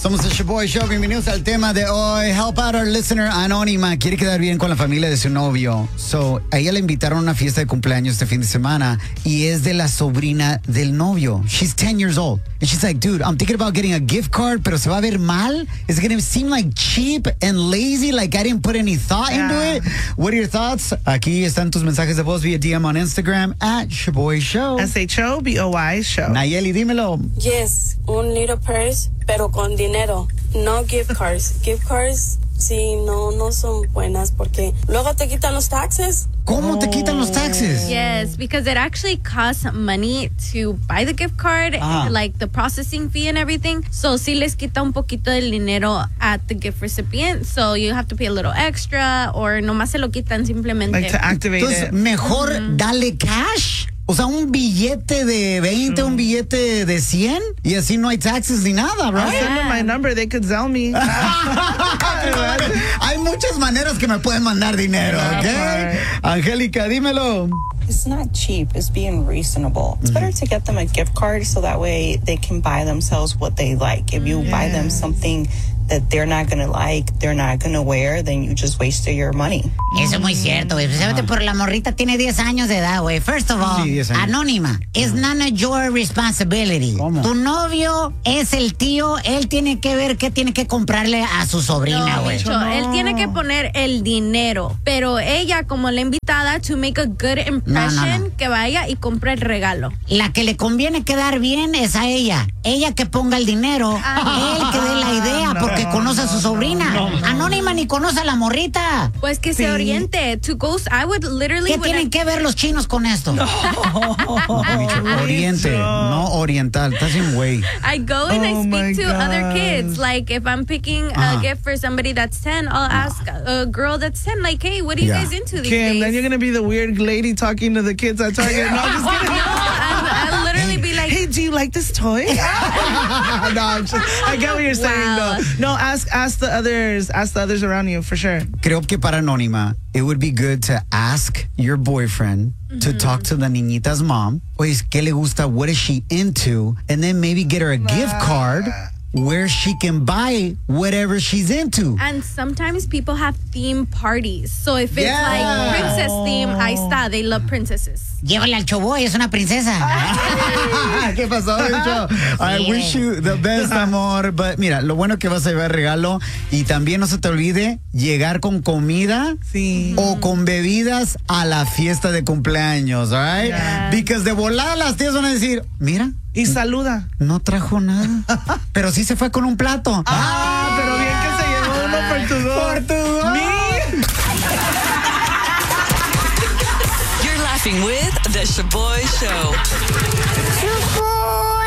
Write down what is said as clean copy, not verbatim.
Somos el Shaboy Show. Bienvenidos al tema de hoy. Help out our listener anónima. Quiere quedar bien con la familia de su novio. A ella le invitaron a una fiesta de cumpleaños este fin de semana y es de la sobrina del novio. She's 10 years old. And she's like, dude, I'm thinking about getting a gift card, pero se va a ver mal. It's going to seem like cheap and lazy, like I didn't put any thought into it. What are your thoughts? Aquí están tus mensajes de voz vía DM on Instagram at Shaboy Show. SHOBOY Show. Nayeli, dímelo. Yes, un little purse, pero con dinero. No gift cards. Gift cards, sí, no son buenas porque luego te quitan los taxes. ¿Cómo te quitan los taxes? Yes, because it actually costs money to buy the gift card, like the processing fee and everything. So sí les quita un poquito del dinero at the gift recipient. So you have to pay a little extra or nomás se lo quitan simplemente. Like to activate Entonces, it. mejor dale cash. O sea, un billete de 20, un billete de 100 y así no hay taxes ni nada, I'll right? send them my number. They could sell me. Hay muchas maneras que me pueden mandar dinero, ¿ok? Angélica, dímelo. It's not cheap. It's being reasonable. It's better to get them a gift card so that way they can buy themselves what they like. If you buy them something that they're not going to like, they're not going to wear, then you just wasted your money. Eso es muy cierto, güey. Especialmente por la morrita tiene 10 años de edad, güey. First of all, Sí, 10 años. anónima. It's none of your responsibility. ¿Cómo? Tu novio es el tío. Él tiene que ver qué tiene que comprarle a su sobrina, No, güey. Bicho, él tiene que poner el dinero, pero ella como la invitada to make a good impression, que vaya y compre el regalo. La que le conviene quedar bien es a ella. Ella que ponga el dinero, él que dé la idea, porque conoce a su sobrina. Anónima ni conoce a la morrita. Pues que se oriente. To go, I would literally. ¿Qué tienen que ver los chinos con esto? Oriente, no oriental. Estás en güey. I go and I my speak to other God. kids. Like if I'm picking a gift for somebody that's 10, I'll ask a girl that's 10, like, hey, what are you Yeah. guys into these Kim, days? then you're going to be the weird lady talking to the kids at Target. No, I'm just kidding. I'll literally be like, Hey, do you like this toy? No, I get what you're saying, Wow. though. No, ask the others around you, for sure. Creo que para Anónima, it would be good to ask your boyfriend to talk to the niñita's mom. Oye, ¿qué le gusta? What is she into? And then maybe get her a gift card where she can buy whatever she's into. and sometimes people have theme parties. So if it's like princess theme, ahí está. They love princesses. Llévale al choboy, es una princesa. ¿Qué pasó, bicho? I wish you the best, amor. But mira, lo bueno que vas a llevar regalo y también no se te olvide llegar con comida Sí. o con bebidas a la fiesta de cumpleaños, all right? Because de volada las tías van a decir, mira, Y saluda. no trajo nada, pero sí se fue con un plato. Pero bien que se llevó uno por tu dos. Por tu dos. You're laughing with The Shaboy Show.